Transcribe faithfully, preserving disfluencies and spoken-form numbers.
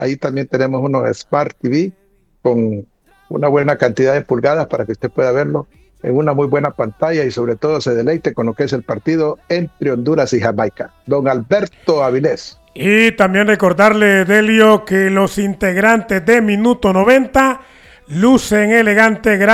Ahí también tenemos unos Smart T V con una buena cantidad de pulgadas para que usted pueda verlo en una muy buena pantalla y sobre todo se deleite con lo que es el partido entre Honduras y Jamaica. Don Alberto Avilés. Y también recordarle, Delio, que los integrantes de Minuto noventa lucen elegantes.